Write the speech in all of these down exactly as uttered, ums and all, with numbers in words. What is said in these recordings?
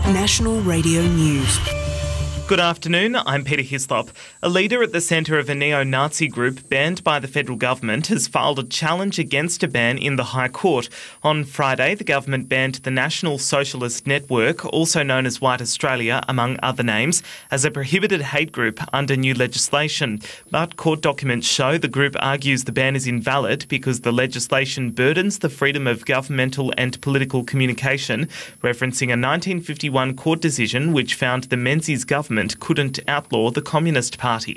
National Radio News. Good afternoon, I'm Peter Hislop. A leader at the centre of a neo-Nazi group banned by the federal government has filed a challenge against a ban in the High Court. On Friday, the government banned the National Socialist Network, also known as White Australia, among other names, as a prohibited hate group under new legislation. But court documents show the group argues the ban is invalid because the legislation burdens the freedom of governmental and political communication, referencing a nineteen fifty-one court decision which found the Menzies government couldn't outlaw the Communist Party.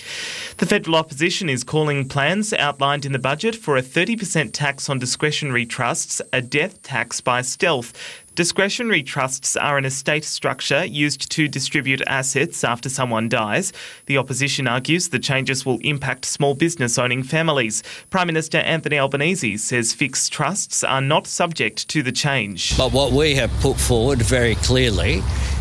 The federal opposition is calling plans outlined in the budget for a thirty percent tax on discretionary trusts a death tax by stealth. Discretionary trusts are an estate structure used to distribute assets after someone dies. The opposition argues the changes will impact small business owning families. Prime Minister Anthony Albanese says fixed trusts are not subject to the change. But what we have put forward very clearly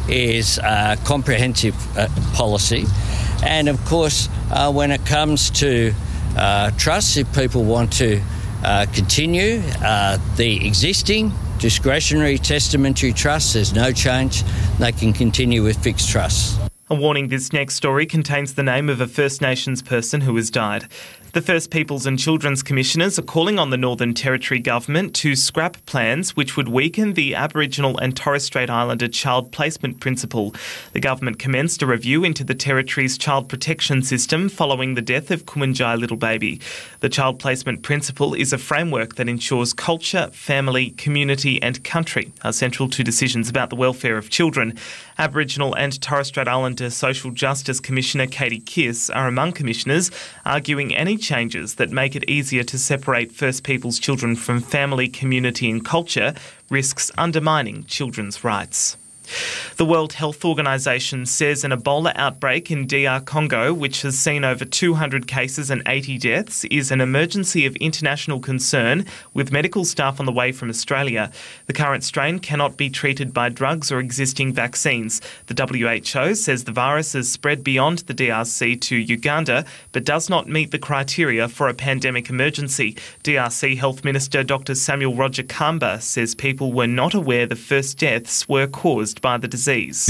is a comprehensive uh, policy. And of course, uh, when it comes to uh, trusts, if people want to uh, continue uh, the existing discretionary testamentary trusts, there's no change. They can continue with fixed trusts. A warning: this next story contains the name of a First Nations person who has died. The First Peoples and Children's Commissioners are calling on the Northern Territory Government to scrap plans which would weaken the Aboriginal and Torres Strait Islander child placement principle. The government commenced a review into the Territory's child protection system following the death of Kumanjai Little Baby. The child placement principle is a framework that ensures culture, family, community and country are central to decisions about the welfare of children. Aboriginal and Torres Strait Islander Social Justice Commissioner Katie Kiss are among commissioners arguing any changes that make it easier to separate First Peoples children from family, community and culture risks undermining children's rights. The World Health Organization says an Ebola outbreak in D R Congo, which has seen over two hundred cases and eighty deaths, is an emergency of international concern, with medical staff on the way from Australia. The current strain cannot be treated by drugs or existing vaccines. The W H O says the virus has spread beyond the D R C to Uganda, but does not meet the criteria for a pandemic emergency. D R C Health Minister Doctor Samuel Roger Kamba says people were not aware the first deaths were caused by the disease.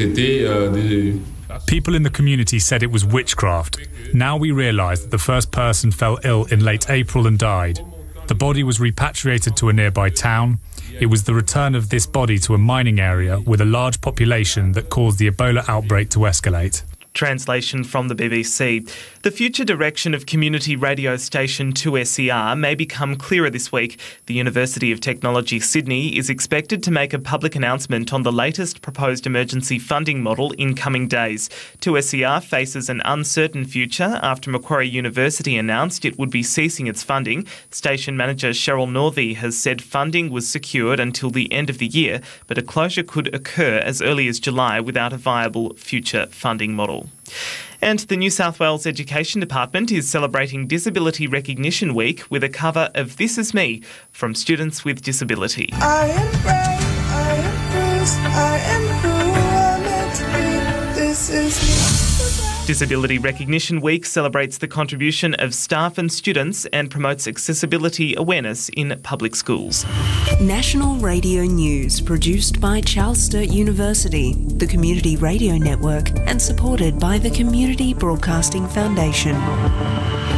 People in the community said it was witchcraft. Now we realise that the first person fell ill in late April and died. The body was repatriated to a nearby town. It was the return of this body to a mining area with a large population that caused the Ebola outbreak to escalate. Translation from the B B C. The future direction of community radio station two S E R may become clearer this week. The University of Technology Sydney is expected to make a public announcement on the latest proposed emergency funding model in coming days. two S E R faces an uncertain future after Macquarie University announced it would be ceasing its funding. Station manager Cheryl Northey has said funding was secured until the end of the year, but a closure could occur as early as July without a viable future funding model. And the New South Wales Education Department is celebrating Disability Recognition Week with a cover of This Is Me from students with disability. I am brave, I am bruised, I am who I'm meant to be. This is me. Disability Recognition Week celebrates the contribution of staff and students and promotes accessibility awareness in public schools. National Radio News, produced by Charles Sturt University, the Community Radio Network, and supported by the Community Broadcasting Foundation.